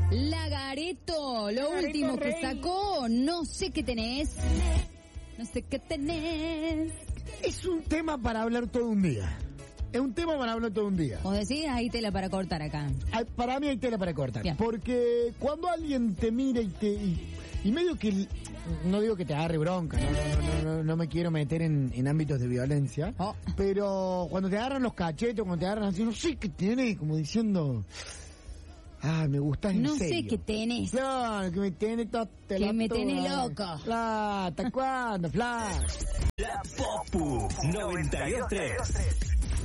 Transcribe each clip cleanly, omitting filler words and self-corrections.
Lagareto, lo último que sacó, no sé qué tenés. No sé qué tenés. Es un tema para hablar todo un día. Es un tema para hablar todo un día. Vos decís, hay tela para cortar acá. Para mí hay tela para cortar. Bien. Porque cuando alguien te mira y medio que... No digo que te agarre bronca, no me quiero meter en ámbitos de violencia. Pero cuando te agarran los cachetes, cuando te agarran así, no sé qué tenés, como diciendo... Ah, me gustás en serio. No sé qué tenés. Claro, que me tenés todo... Que me tenés loco. ¿Hasta cuándo, Flash? La Popu 92.3.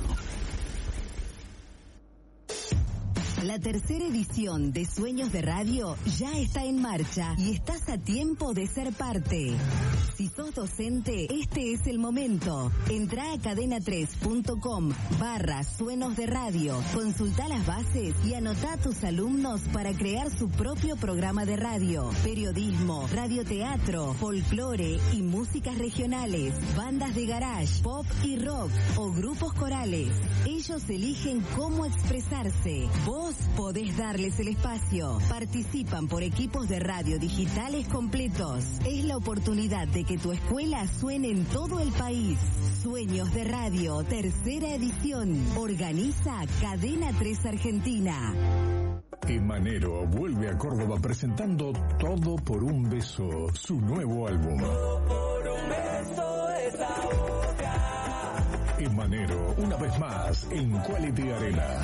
La tercera edición de Sueños de Radio ya está en marcha y estás a tiempo de ser parte. Si sos docente, este es el momento. Entrá a cadena3.com/Sueños de Radio. Consultá las bases y anotá a tus alumnos para crear su propio programa de radio, periodismo, radioteatro, folclore y músicas regionales, bandas de garage, pop y rock o grupos corales. Ellos eligen cómo expresarse. Vos podés darles el espacio. Participan por equipos de radio digitales completos. Es la oportunidad de que tu escuela suene en todo el país. Sueños de Radio, tercera edición. Organiza Cadena 3 Argentina. Emanero vuelve a Córdoba presentando Todo por un beso, su nuevo álbum. Todo por un beso de esa boca. Emanero, una vez más, en Quality Arena.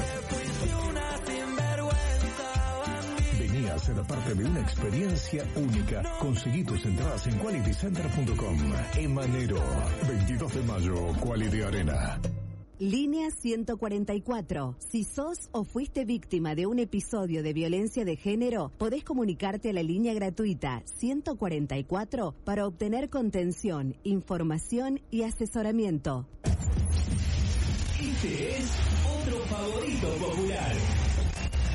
Vení a ser parte de una experiencia única. Conseguí tus entradas en qualitycenter.com. Emanero, 22 de mayo, Quality Arena. Línea 144. Si sos o fuiste víctima de un episodio de violencia de género, podés comunicarte a la línea gratuita 144 para obtener contención, información y asesoramiento. Este es otro favorito popular.